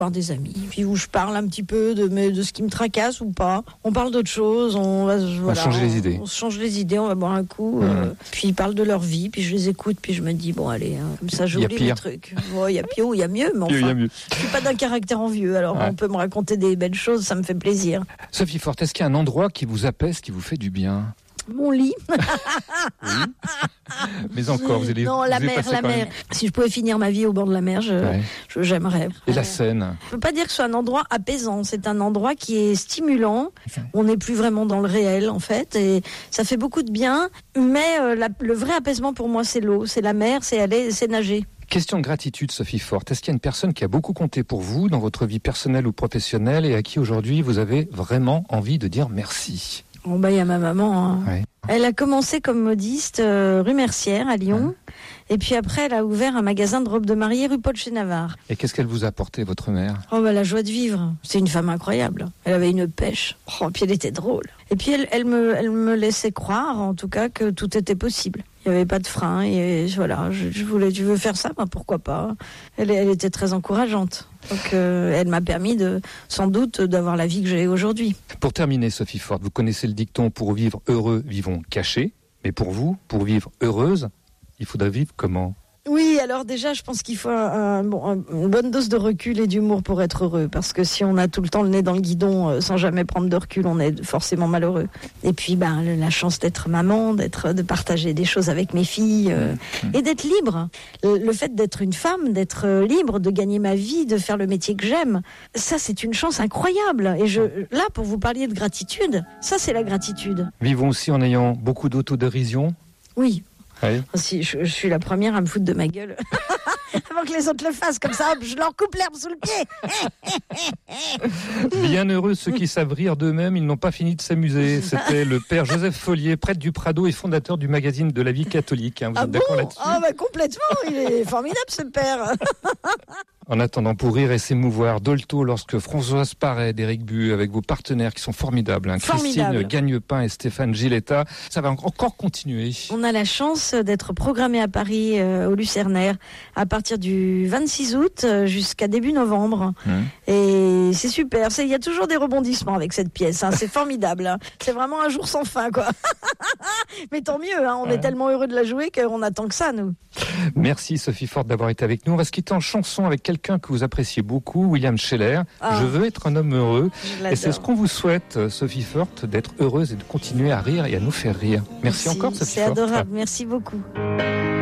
par des amis, puis où je parle un petit peu de ce qui me tracasse ou pas. On parle d'autre chose, on change les idées. On se change les idées, on va boire un coup, puis ils parlent de leur vie, puis je les écoute, puis je me dis, bon allez, comme ça j'oublie les trucs. Il y a pire ou il y a mieux, mais enfin, je suis pas d'un caractère envieux, alors on peut me raconter des belles choses, ça me fait plaisir. Sophie Forte, est-ce qu'il y a un endroit qui vous apaise, qui vous fait du bien ? Mon lit. Oui. Mais encore, vous allez... Non, la mer. Si je pouvais finir ma vie au bord de la mer, j'aimerais. Et la Seine ? Je peux pas dire que ce soit un endroit apaisant. C'est un endroit qui est stimulant. On n'est plus vraiment dans le réel, en fait. Et ça fait beaucoup de bien. Mais le vrai apaisement pour moi, c'est l'eau. C'est la mer, c'est aller, c'est nager. Question de gratitude, Sophie Forte. Est-ce qu'il y a une personne qui a beaucoup compté pour vous dans votre vie personnelle ou professionnelle et à qui aujourd'hui vous avez vraiment envie de dire merci ? Oh il y a ma maman. Hein. Ouais. Elle a commencé comme modiste rue Mercière à Lyon. Et puis après, elle a ouvert un magasin de robes de mariée rue Paul chez Navarre. Et qu'est-ce qu'elle vous a apporté, votre mère ? La joie de vivre. C'est une femme incroyable. Elle avait une pêche. Puis elle était drôle. Et puis elle me laissait croire, en tout cas, que tout était possible. Il n'y avait pas de frein. Et voilà, je veux faire ça, pourquoi pas. Elle était très encourageante. Donc elle m'a permis sans doute d'avoir la vie que j'ai aujourd'hui. Pour terminer, Sophie Forte, vous connaissez le dicton « Pour vivre heureux, vivons cachés ». Mais pour vous, pour vivre heureuse, il faudrait vivre comment ? Oui, alors déjà, je pense qu'il faut une bonne dose de recul et d'humour pour être heureux. Parce que si on a tout le temps le nez dans le guidon sans jamais prendre de recul, on est forcément malheureux. Et puis, la chance d'être maman, de partager des choses avec mes filles et d'être libre. Le fait d'être une femme, d'être libre, de gagner ma vie, de faire le métier que j'aime, ça, c'est une chance incroyable. Et là, pour vous parler de gratitude, ça, c'est la gratitude. Vivons aussi en ayant beaucoup d'autodérision ? Oui. Oui. Si, je suis la première à me foutre de ma gueule avant que les autres le fassent, comme ça, je leur coupe l'herbe sous le pied. Bienheureux ceux qui savent rire d'eux-mêmes, ils n'ont pas fini de s'amuser. C'était le père Joseph Follier, prêtre du Prado et fondateur du magazine de la vie catholique. Vous êtes d'accord là-dessus ? Complètement, il est formidable ce père. En attendant, pour rire et s'émouvoir, Dolto, lorsque Françoise Paré, d'Éric Bu, avec vos partenaires qui sont formidables, Christine Gagnepin et Stéphane Giletta, ça va encore continuer. On a la chance d'être programmé à Paris, au Lucernaire, à partir du 26 août jusqu'à début novembre. Et c'est super, il y a toujours des rebondissements avec cette pièce, c'est formidable. C'est vraiment un jour sans fin, quoi. Mais tant mieux, on est tellement heureux de la jouer qu'on attend que ça, nous. Merci Sophie Forte d'avoir été avec nous. On va se quitter en chanson avec quelqu'un que vous appréciez beaucoup, William Scheller. Je veux être un homme heureux. Et c'est ce qu'on vous souhaite, Sophie Forte, d'être heureuse et de continuer à rire et à nous faire rire. Merci encore, Sophie Forte. C'est adorable, merci beaucoup.